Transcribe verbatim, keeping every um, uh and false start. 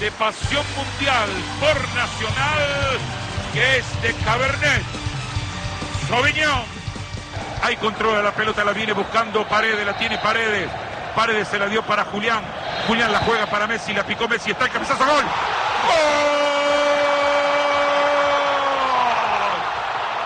de pasión mundial por Nacional, que es de Cabernet Sauvignon. Ahí controla la pelota, la viene buscando Paredes, la tiene Paredes. Paredes se la dio para Julián. Julián la juega para Messi, la picó Messi, está el cabezazo, gol. ¡Gol!